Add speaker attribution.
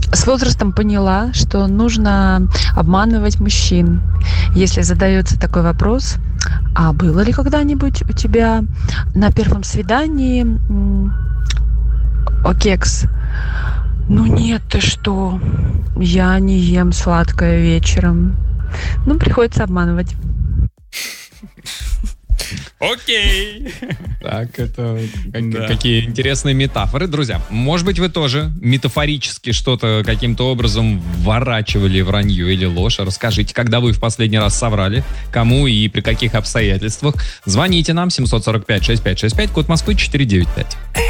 Speaker 1: С возрастом поняла, что нужно обманывать мужчин. Если задается такой вопрос, а было ли когда-нибудь у тебя на первом свидании кекс? Ну нет, ты что? Я не ем сладкое вечером. Приходится обманывать.
Speaker 2: Окей.
Speaker 3: Так, это какие интересные метафоры. Друзья, может быть, вы тоже метафорически что-то каким-то образом вворачивали вранье или ложь. Расскажите, когда вы в последний раз соврали, кому и при каких обстоятельствах. Звоните нам 745-6565, код Москвы 495.